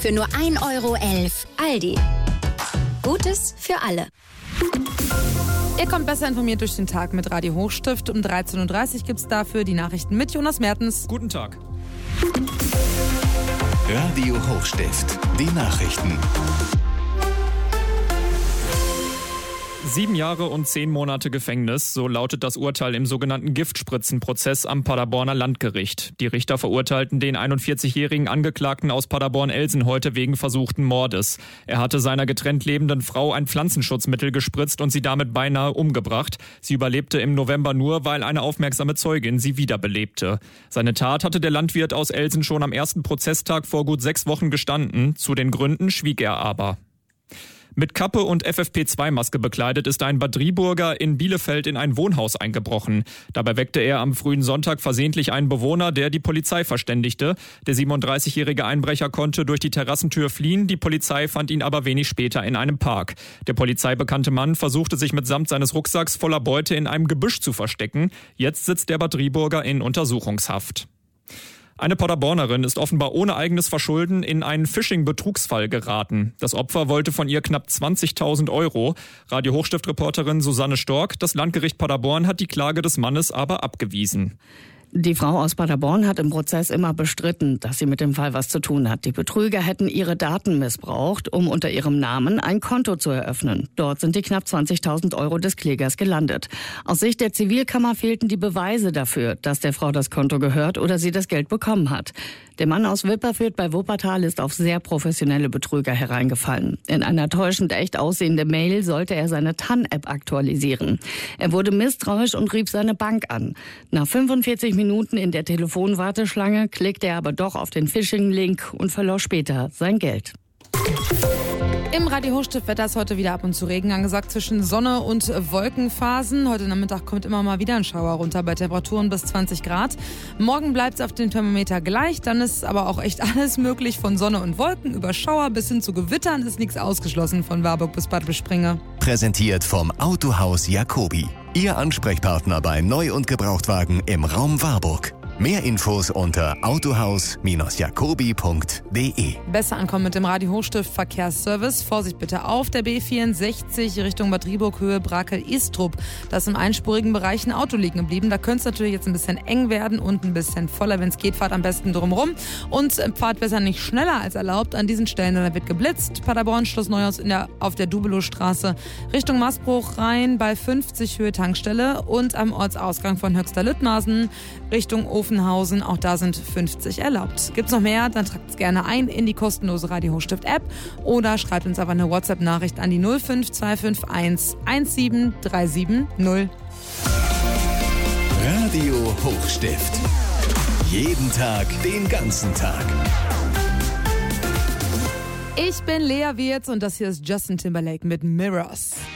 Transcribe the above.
für nur 1,11 Euro. Aldi. Gutes für alle. Ihr kommt besser informiert durch den Tag mit Radio Hochstift. Um 13.30 Uhr gibt es dafür die Nachrichten mit Jonas Mertens. Guten Tag. Radio Hochstift, die Nachrichten. 7 Jahre und 10 Monate Gefängnis, so lautet das Urteil im sogenannten Giftspritzenprozess am Paderborner Landgericht. Die Richter verurteilten den 41-jährigen Angeklagten aus Paderborn-Elsen heute wegen versuchten Mordes. Er hatte seiner getrennt lebenden Frau ein Pflanzenschutzmittel gespritzt und sie damit beinahe umgebracht. Sie überlebte im November nur, weil eine aufmerksame Zeugin sie wiederbelebte. Seine Tat hatte der Landwirt aus Elsen schon am ersten Prozesstag vor gut 6 Wochen gestanden. Zu den Gründen schwieg er aber. Mit Kappe und FFP2-Maske bekleidet ist ein Bad Driburger in Bielefeld in ein Wohnhaus eingebrochen. Dabei weckte er am frühen Sonntag versehentlich einen Bewohner, der die Polizei verständigte. Der 37-jährige Einbrecher konnte durch die Terrassentür fliehen, die Polizei fand ihn aber wenig später in einem Park. Der polizeibekannte Mann versuchte sich mitsamt seines Rucksacks voller Beute in einem Gebüsch zu verstecken. Jetzt sitzt der Bad Driburger in Untersuchungshaft. Eine Paderbornerin ist offenbar ohne eigenes Verschulden in einen Phishing-Betrugsfall geraten. Das Opfer wollte von ihr knapp 20.000 Euro. Radio Hochstift-Reporterin Susanne Stork, das Landgericht Paderborn hat die Klage des Mannes aber abgewiesen. Die Frau aus Paderborn hat im Prozess immer bestritten, dass sie mit dem Fall was zu tun hat. Die Betrüger hätten ihre Daten missbraucht, um unter ihrem Namen ein Konto zu eröffnen. Dort sind die knapp 20.000 Euro des Klägers gelandet. Aus Sicht der Zivilkammer fehlten die Beweise dafür, dass der Frau das Konto gehört oder sie das Geld bekommen hat. Der Mann aus Wipperfürth bei Wuppertal ist auf sehr professionelle Betrüger hereingefallen. In einer täuschend echt aussehenden Mail sollte er seine TAN-App aktualisieren. Er wurde misstrauisch und rief seine Bank an. Nach 45 Minuten in der Telefonwarteschlange klickte er aber doch auf den Phishing-Link und verlor später sein Geld. Im Radio Hochstift-Wetter ist heute wieder ab und zu Regen angesagt zwischen Sonne und Wolkenphasen. Heute Nachmittag kommt immer mal wieder ein Schauer runter bei Temperaturen bis 20 Grad. Morgen bleibt es auf dem Thermometer gleich. Dann ist aber auch echt alles möglich. Von Sonne und Wolken über Schauer bis hin zu Gewittern ist nichts ausgeschlossen von Warburg bis Bad Springe. Präsentiert vom Autohaus Jacobi. Ihr Ansprechpartner bei Neu- und Gebrauchtwagen im Raum Warburg. Mehr Infos unter autohaus-jacobi.de. Besser ankommen mit dem Radio Hochstift Verkehrsservice. Vorsicht bitte auf der B64 Richtung Bad Driburg, Höhe Brakel-Istrup. Da ist im einspurigen Bereich ein Auto liegen geblieben. Da könnte es natürlich jetzt ein bisschen eng werden und ein bisschen voller. Wenn es geht, fahrt am besten drumherum. Und fahrt besser nicht schneller als erlaubt an diesen Stellen. Da wird geblitzt. Paderborn, Schloss Neuhaus auf der Dubelowstraße Richtung Maßbruch rein bei 50 Höhe Tankstelle. Und am Ortsausgang von Höxter-Lüttmaßen Richtung Ofenhausen, auch da sind 50 erlaubt. Gibt's noch mehr, dann tragt es gerne ein in die kostenlose Radio Hochstift App oder schreibt uns aber eine WhatsApp-Nachricht an die 05251 17370. Radio Hochstift. Jeden Tag, den ganzen Tag. Ich bin Lea Wirz und das hier ist Justin Timberlake mit Mirrors.